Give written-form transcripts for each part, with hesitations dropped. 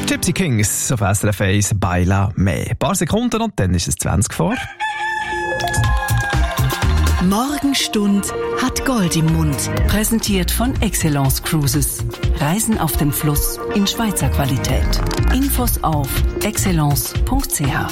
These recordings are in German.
Gypsy Kings auf SRF 1, Baila Me. Ein paar Sekunden und dann ist es 20 vor. Morgenstund hat Gold im Mund. Präsentiert von Excellence Cruises. Reisen auf dem Fluss in Schweizer Qualität. Infos auf excellence.ch.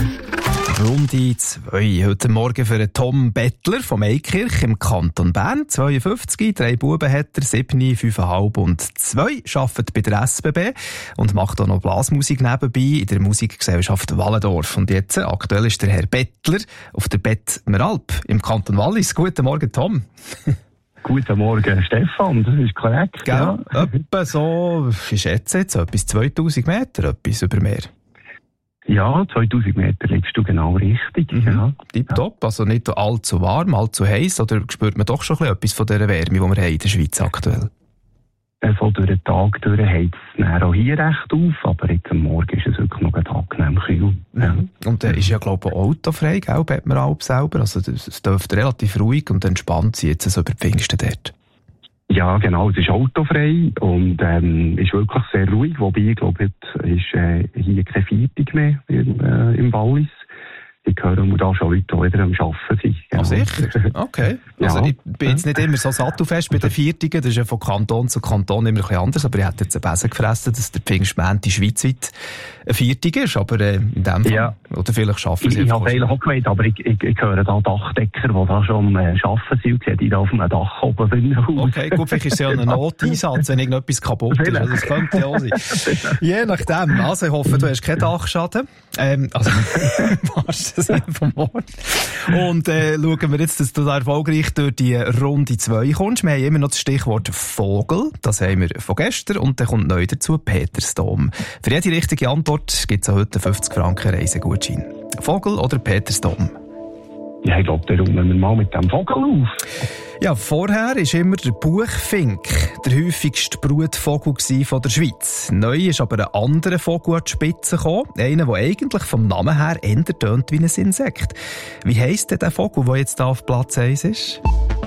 Runde 2. Heute Morgen für einen Tom Bettler vom Eikirch im Kanton Bern. 52, 3 Buben hat er, 7, 5,5 und 2. Arbeitet bei der SBB und macht auch noch Blasmusik nebenbei in der Musikgesellschaft Wallendorf. Und jetzt, aktuell ist der Herr Bettler auf der Bettmeralp im Kanton Wallis. Guten Morgen, Tom. Guten Morgen, Stefan, das ist korrekt. Gell? Ja. Etwa so, ich schätze jetzt, etwas 2000 Meter, etwas über Meer. Ja, 2000 Meter liegst du genau richtig. Ja. Tipptopp, also nicht allzu warm, allzu heiß, oder spürt man doch schon etwas von dieser Wärme, die wir haben in der Schweiz aktuell? So durch den Tag durch heizt es auch hier recht auf, aber jetzt am Morgen ist es wirklich noch angenehm kühl. Ja. Und ist ja, glaube ich, auch autofrei, gell, Bettmeralp selber, also es dürfte relativ ruhig und entspannt sein, jetzt so über die Pfingsten dort. Ja, genau, es ist autofrei und ist wirklich sehr ruhig, wobei ich glaube, jetzt ist hier keine Viertung mehr im Wallis. Ich höre da schon Leute, die wieder am Arbeiten sind. Genau. Sicher? Okay. Ja. Also ich bin jetzt nicht immer so sattelfest bei den Viertigen, das ist ja von Kanton zu Kanton immer ein bisschen anders, aber ich hätte jetzt einen Besen gefressen, dass der Pfingstmontag schweizweit ein Viertig ist, aber in dem Fall, ja. Oder vielleicht schaffen sie Ich habe eigentlich auch gemeint, aber ich höre da Dachdecker, die da schon arbeiten sind, die da auf einem Dach oben sind. Okay, gut, vielleicht ist es ja ein Noteinsatz, wenn irgendetwas kaputt ist, also das könnte ja auch sein. Je nachdem, also ich hoffe, du hast keinen Dachschaden, also was das vom Ort. Und schauen wir jetzt, dass du da erfolgreich durch die Runde 2 kommst. Wir haben immer noch das Stichwort Vogel, das haben wir von gestern, und dann kommt neu dazu Petersdom. Für jede richtige Antwort gibt es heute 50 Franken Reisegutschein. Vogel oder Petersdom? Ja, ich glaube, da räumen wir mal mit dem Vogel auf. Ja, vorher war immer der Buchfink der häufigste Brutvogel von der Schweiz. Neu ist aber ein anderer Vogel an die Spitze gekommen. Einer, der eigentlich vom Namen her eher tönt wie ein Insekt. Wie heisst denn der Vogel, der jetzt hier auf Platz 1 ist?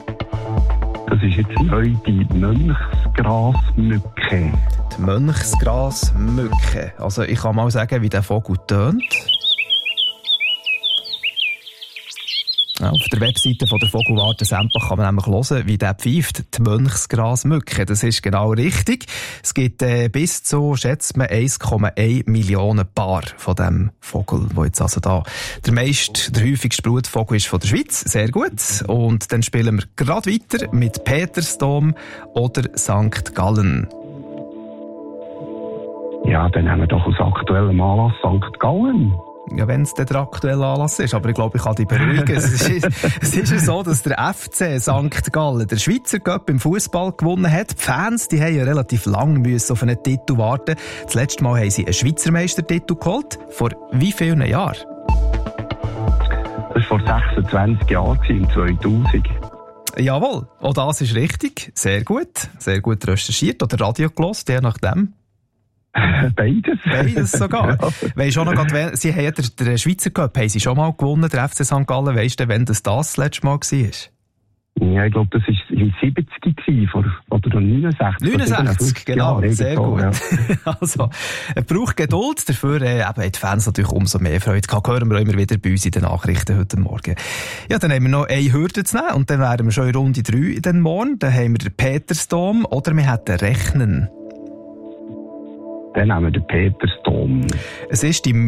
Das ist jetzt neu die Mönchsgrasmücke. Die Mönchsgrasmücke. Also ich kann mal sagen, wie der Vogel tönt. Auf der Webseite von der Vogelwarte Sempach kann man nämlich hören, wie der pfeift, die Mönchsgrasmücke. Das ist genau richtig. Es gibt bis zu, schätzt man, 1,1 Millionen Paar von dem Vogel, der jetzt also da der häufigste Brutvogel ist von der Schweiz. Sehr gut. Und dann spielen wir gerade weiter mit Petersdom oder St. Gallen. Ja, dann haben wir doch aus aktuellem Anlass St. Gallen. Ja, wenn es der aktuelle Anlass ist. Aber ich glaube, ich kann dich beruhigen. Es ist ja so, dass der FC St. Gallen der Schweizer Cup im Fußball gewonnen hat. Die Fans, die haben ja relativ lang auf einen Titel warten. Das letzte Mal haben sie einen Schweizer Meistertitel geholt. Vor wie vielen Jahren? Das war vor 26 Jahren, im 2000. Jawohl, auch das ist richtig. Sehr gut recherchiert oder Radio gehört, je nachdem. Beides sogar. Ja. Weißt du auch noch, sie haben den Schweizer Cup haben sie schon mal gewonnen, der FC St. Gallen. Weißt du, wann das letzte Mal war? Ja, ich glaube, das war im 70 oder 69. 69, genau. Jahre, sehr gut. Ja. Also, es braucht Geduld. Dafür haben die Fans natürlich umso mehr Freude gehabt. Hören wir auch immer wieder bei uns in den Nachrichten heute Morgen. Ja, dann haben wir noch eine Hürde zu nehmen und dann wären wir schon in Runde 3 in den Morgen. Dann haben wir den Petersdom oder wir hätten Rechnen. Dann haben wir den Petersdom. Es ist die